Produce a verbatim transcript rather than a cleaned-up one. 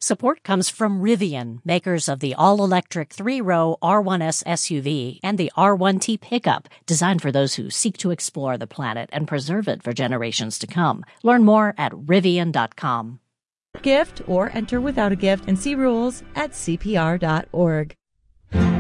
Support comes from Rivian, makers of the all-electric three-row R one S S U V and the R one T pickup, designed for those who seek to explore the planet and preserve it for generations to come. Learn more at rivian dot com. Gift or enter without a gift and see rules at C P R dot org.